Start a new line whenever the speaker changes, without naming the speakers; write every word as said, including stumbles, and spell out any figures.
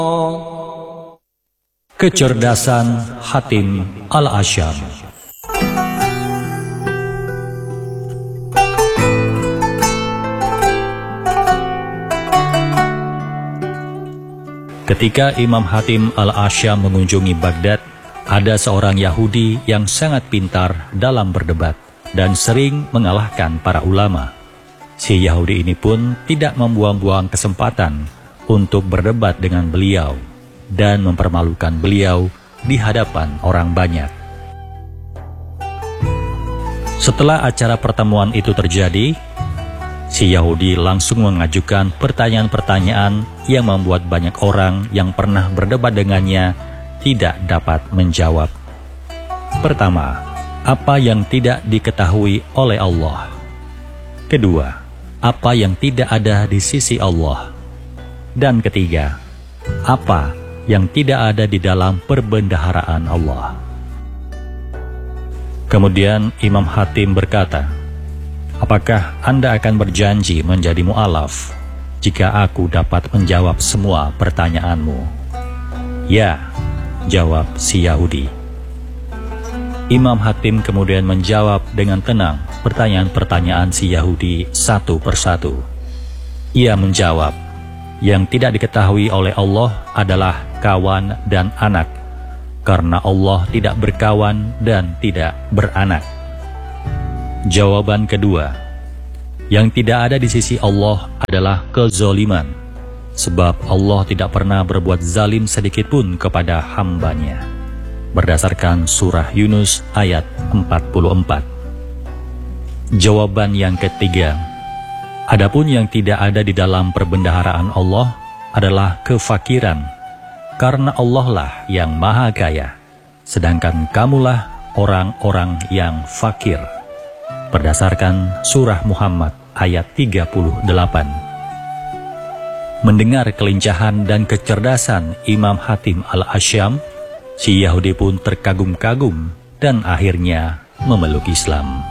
Kecerdasan Hatim Al-Asyam. Ketika Imam Hatim Al-Asyam mengunjungi Baghdad, ada seorang Yahudi yang sangat pintar dalam berdebat dan sering mengalahkan para ulama. Si Yahudi ini pun tidak membuang-buang kesempatan untuk berdebat dengan beliau dan mempermalukan beliau di hadapan orang banyak. Setelah acara pertemuan itu terjadi, si Yahudi langsung mengajukan pertanyaan-pertanyaan yang membuat banyak orang yang pernah berdebat dengannya tidak dapat menjawab. Pertama, apa yang tidak diketahui oleh Allah? Kedua, apa yang tidak ada di sisi Allah? Dan ketiga, apa yang tidak ada di dalam perbendaharaan Allah? Kemudian Imam Hatim berkata, apakah Anda akan berjanji menjadi mu'alaf jika aku dapat menjawab semua pertanyaanmu? Ya, jawab si Yahudi. Imam Hatim kemudian menjawab dengan tenang pertanyaan-pertanyaan si Yahudi satu persatu. Ia menjawab, yang tidak diketahui oleh Allah adalah kawan dan anak, karena Allah tidak berkawan dan tidak beranak. Jawaban kedua, yang tidak ada di sisi Allah adalah kezaliman, sebab Allah tidak pernah berbuat zalim sedikitpun kepada hambanya. Berdasarkan surah Yunus ayat empat puluh empat. Jawaban yang ketiga, adapun yang tidak ada di dalam perbendaharaan Allah adalah kefakiran, karena Allah lah yang maha kaya, sedangkan kamulah orang-orang yang fakir. Berdasarkan surah Muhammad ayat tiga puluh delapan. Mendengar kelincahan dan kecerdasan Imam Hatim Al-Asyam, si Yahudi pun terkagum-kagum dan akhirnya memeluk Islam.